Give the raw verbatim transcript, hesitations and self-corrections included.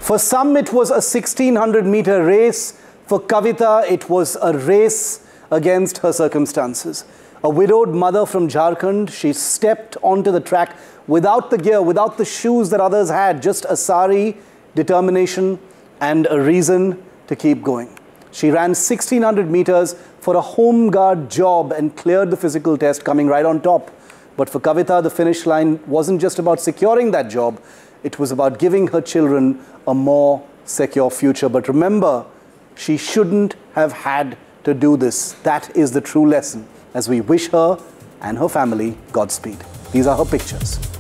For some, it was a sixteen hundred meter race. For Kavita, it was a race against her circumstances. A widowed mother from Jharkhand, she stepped onto the track without the gear, without the shoes that others had, just a sari, determination, and a reason to keep going. She ran sixteen hundred meters for a home guard job and cleared the physical test, coming right on top. But for Kavita, the finish line wasn't just about securing that job. It was about giving her children a more secure future. But remember, she shouldn't have had to do this. That is the true lesson, as we wish her and her family Godspeed. These are her pictures.